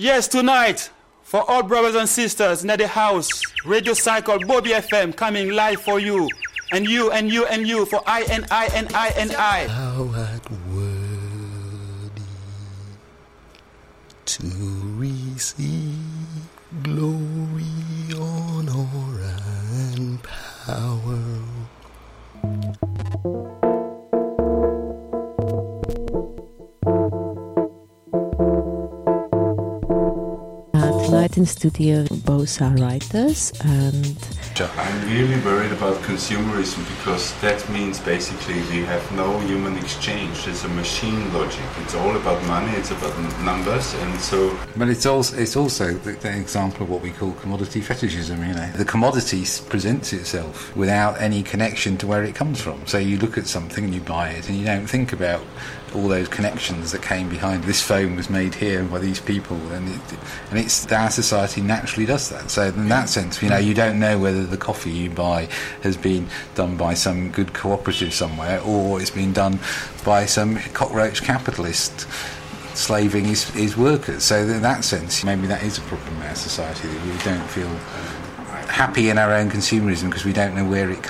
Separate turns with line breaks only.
Yes, tonight, for all brothers and sisters in the house, Radio Cycle, Bobby FM coming live for you. And you, and you, and you, for I, and I, and I, and I.
Thou art worthy to receive glory, honor, and power.
Tonight in studio, both are writers, and
I'm really worried about consumerism because that means basically we have no human exchange. It's a machine logic. It's all about money. It's about numbers, and so.
But it's also the example of what we call commodity fetishism. You know, the commodity presents itself without any connection to where it comes from. So you look at something and you buy it, and you don't think about all those connections that came behind. This phone was made here by these people, and it's our society naturally does that. So in that sense, you know, you don't know whether the coffee you buy has been done by some good cooperative somewhere, or it's been done by some cockroach capitalist slaving his workers. So in that sense, maybe that is a problem in our society, that we don't feel happy in our own consumerism because we don't know where it